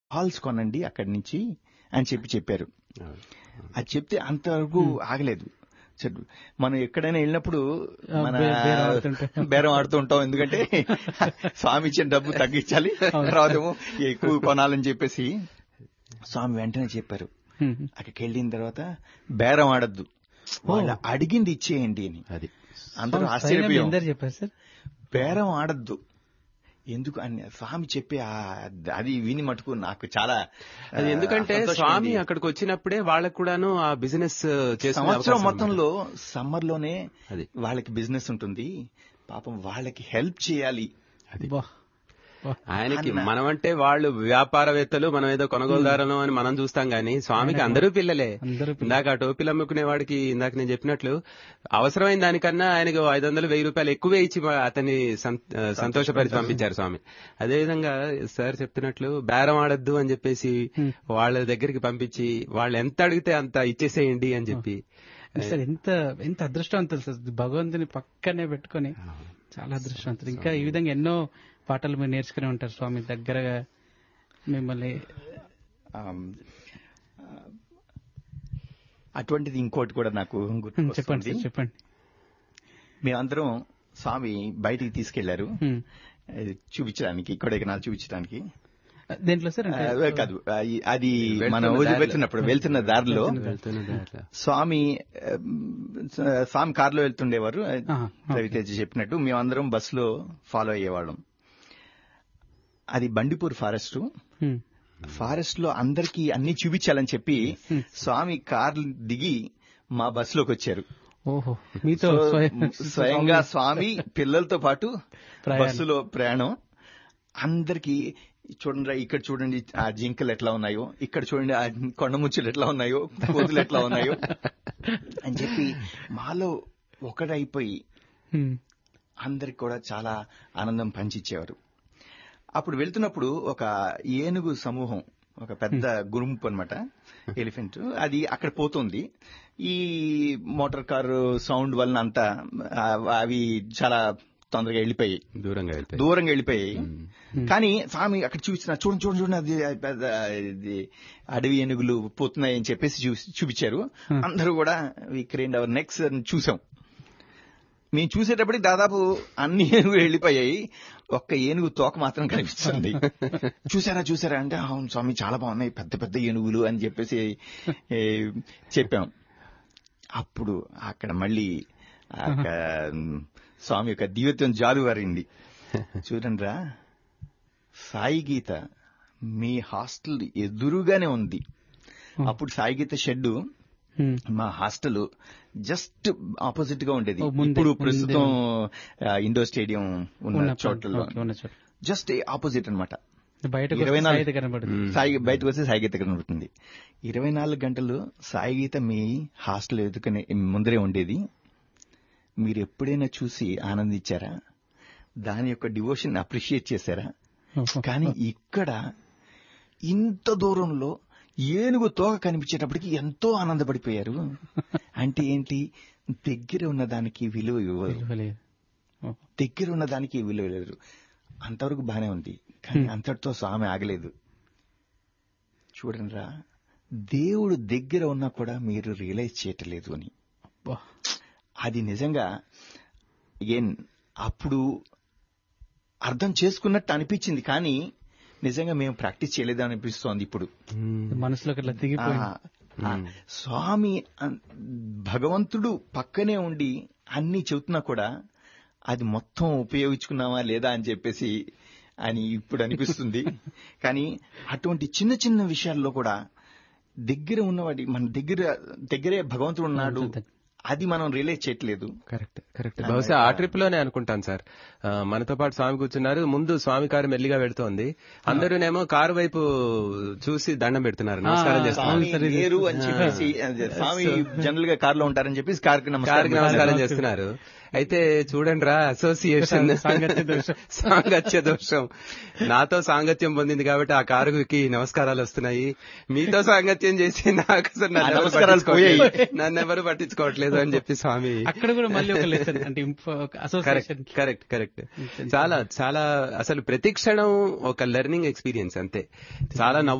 Halls కొనండి అక్కడి నుంచి అని చెప్పారు. అది చెప్తే అంతవరకు ఆగలేదు. మనం ఎక్కడైనా వెళ్ళినప్పుడు మన బేరం ఆడుతూ ఉంటాం, ఎందుకంటే స్వామి ఇచ్చిన డబ్బు తగ్గించాలి, తర్వాత ఏమో ఎక్కువ కొనాలని చెప్పేసి స్వామి వెంటనే చెప్పారు. అక్కడికి వెళ్ళిన తర్వాత బేరం ఆడద్దు, వాళ్ళు అడిగింది ఇచ్చేయండి అని. అది అందరూ ఆశ్చర్యపోయాం. బేరం ఆడద్దు ఎందుకు అని స్వామి చెప్పి అది విని మటుకు నాకు చాలా, అది ఎందుకంటే స్వామి అక్కడికి వచ్చినప్పుడే వాళ్ళకు కూడాను ఆ బిజినెస్ సంవత్సరం మొత్తంలో సమ్మర్ లోనే వాళ్ళకి బిజినెస్ ఉంటుంది, పాపం వాళ్ళకి హెల్ప్ చేయాలి. ఆయనకి మనమంటే వాళ్ళు వ్యాపారవేత్తలు, మనం ఏదో కొనుగోలుదారులు అని మనం చూస్తాం గానీ స్వామికి అందరూ పిల్లలే. ఇందాక టోపీలు అమ్ముకునే వాడికి ఇందాక నేను చెప్పినట్లు అవసరమైన దానికన్నా ఆయనకు 500-1000 రూపాయలు ఎక్కువే ఇచ్చి అతన్ని సంతోషపరిచి పంపించారు స్వామి. అదేవిధంగా సార్ చెప్తున్నట్లు బేరం ఆడద్దు అని చెప్పేసి వాళ్ళ దగ్గరికి పంపించి వాళ్ళు ఎంత అడిగితే అంత ఇచ్చేసేయండి అని చెప్పి. ఎంత అదృష్టవంతులు సార్, భగవంతుని పక్కనే పెట్టుకుని చాలా అదృష్టవంతులు. ఇంకా ఈ విధంగా ఎన్నో పాటలు మీరు నేర్చుకుని ఉంటారు స్వామి దగ్గరగా మిమ్మల్ని. అటువంటిది ఇంకోటి కూడా నాకు చెప్పండి. మేమందరం స్వామి బయటికి తీసుకెళ్లారు చూపించడానికి, కొడైకెనాల్ చూపించడానికి. దేంట్లో సార్ కాదు, అది మనం వెళ్తున్న దారిలో స్వామి కారులో వెళ్తుండేవారు. రవితేజ చెప్పినట్టు మేమందరం బస్సులో ఫాలో అయ్యేవాళ్ళం. అది బండిపూర్ ఫారెస్ట్ లో అందరికీ అన్ని చూపించాలని చెప్పి స్వామి కారు దిగి మా బస్సులోకి వచ్చారు. స్వయంగా స్వామి పిల్లలతో పాటు బస్సులో ప్రయాణం. అందరికీ చూడండి, ఇక్కడ చూడండి ఆ జింకలు ఎట్లా ఉన్నాయో, ఇక్కడ చూడండి ఆ కొండముచ్చులు ఎట్లా ఉన్నాయో, కోతులు ఎట్లా ఉన్నాయో అని చెప్పి మాలో ఒకటైపోయి అందరికి కూడా చాలా ఆనందం పంచిచ్చేవారు. అప్పుడు వెళ్తున్నప్పుడు ఒక ఏనుగు సమూహం, ఒక పెద్ద గుంపు అన్నమాట, ఎలిఫెంట్, అది అక్కడ పోతుంది. ఈ మోటార్ కారు సౌండ్ వలన అంతా అవి చాలా తొందరగా వెళ్ళిపోయాయి, దూరంగా వెళ్ళిపోయాయి. కానీ స్వామి అక్కడ చూడండి అది అడవి ఏనుగులు పోతున్నాయి అని చెప్పేసి చూపించారు. అందరూ కూడా వి క్రేన్డ్ అవర్ నెక్స్ చూసాం. మేము చూసేటప్పటికి దాదాపు అన్ని ఏనుగులు వెళ్ళిపోయాయి, ఒక్క ఏనుగు తోక మాత్రం కనిపిస్తుంది. చూసారా అంటే అవును స్వామి చాలా బాగున్నాయి పెద్ద పెద్ద ఏనుగులు అని చెప్పేసి చెప్పాం. అప్పుడు అక్కడ మళ్ళీ స్వామి యొక్క దివ్యత్వం జాలువారింది. చూడండిరా, సాయి గీత మీ హాస్టల్ ఎదురుగానే ఉంది. అప్పుడు సాయి గీత షెడ్ మా హాస్టల్ జస్ట్ ఆపోజిట్ గా ఉండేది. ఇప్పుడు ప్రస్తుతం ఇండోర్ స్టేడియం ఉన్న చోట్లలో జస్ట్ ఆపోజిట్ అనమాట. బయటకు వస్తే సాయి గీత కనబడుతుంది. 24 గంటలు సాయి గీత మీ హాస్టల్ ఎదుకునే ముందరే ఉండేది. మీరు ఎప్పుడైనా చూసి ఆనందించారా? దాని యొక్క డివోషన్ అప్రిషియేట్ చేశారా? కానీ ఇక్కడ ఇంత దూరంలో ఏనుగు తోక కనిపించేటప్పటికి ఎంతో ఆనందపడిపోయారు. అంటే ఏంటి, దగ్గర ఉన్నదానికి విలువ ఇవ్వరు, దగ్గర ఉన్నదానికి విలువ లేదు. అంతవరకు బానే ఉంది, కానీ అంతటితో స్వామి ఆగలేదు. చూడండిరా, దేవుడు దగ్గర ఉన్నా కూడా మీరు రియలైజ్ చేయట్లేదు అని. అది నిజంగా అప్పుడు అర్థం చేసుకున్నట్టు అనిపించింది, కానీ నిజంగా మేము ప్రాక్టీస్ చేయలేదు అనిపిస్తోంది ఇప్పుడు మనసులోకి. స్వామి భగవంతుడు పక్కనే ఉండి అన్ని చెబుతున్నా కూడా అది మొత్తం ఉపయోగించుకున్నామా లేదా అని చెప్పేసి అని ఇప్పుడు అనిపిస్తుంది. కానీ అటువంటి చిన్న చిన్న విషయాల్లో కూడా దగ్గర ఉన్నవాడి మన దగ్గరే భగవంతుడు ఉన్నాడు, అది మనం రియలైజ్ చేయట్లేదు. కరెక్ట్. బహుశా ఆ ట్రిప్ లోనే అనుకుంటాను సార్, మనతో పాటు స్వామి కూర్చున్నారు. ముందు స్వామి కారు మెల్లిగా వెళ్తోంది, అందరూనేమో కారు వైపు చూసి దండం పెడుతున్నారు, నమస్కారం చేస్తున్నారు. స్వామి జనరల్ గా కారులో ఉంటారని చెప్పి కారుకి నమస్కారం చేస్తున్నారు. అయితే చూడండి రా, అసోసియేషన్ సాంగత్య దోషం. నాతో సాంగత్యం పొందింది కాబట్టి ఆ కారుకి నమస్కారాలు వస్తున్నాయి, మీతో సాంగత్యం చేసి నాకు నన్నెవరు పట్టించుకోవట్లేదు అని చెప్పి స్వామి అక్కడ కూడా మళ్ళీ ఒక లెసన్ అంటే కరెక్ట్. చాలా చాలా అసలు ప్రతి క్షణం ఒక లెర్నింగ్ ఎక్స్పీరియన్స్ అంతే. చాలా